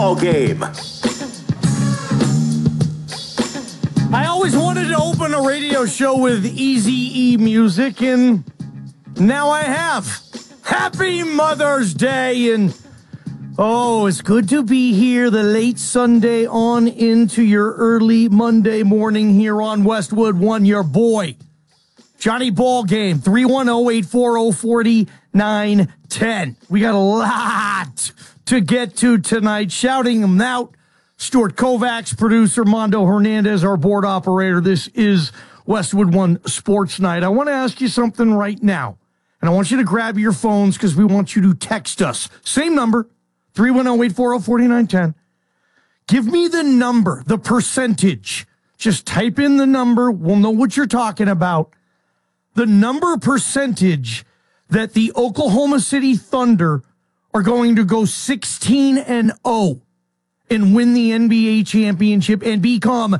ball game. I always wanted to open a radio show with Eazy-E music, and now I have. Happy Mother's Day, and oh, it's good to be here the late Sunday on into your early Monday morning here on Westwood One. Your boy, Johnny Ballgame, 310-840-4910. We got a lot to get to tonight. Shouting them out. Stuart Kovacs, producer, Mondo Hernandez, our board operator. This is Westwood One Sports Night. I want to ask you something right now, and I want you to grab your phones because we want you to text us. Same number, 310-840-4910. Give me the number, the percentage. Just type in the number. We'll know what you're talking about. The number percentage that the Oklahoma City Thunder are going to go 16-0 and win the NBA championship and become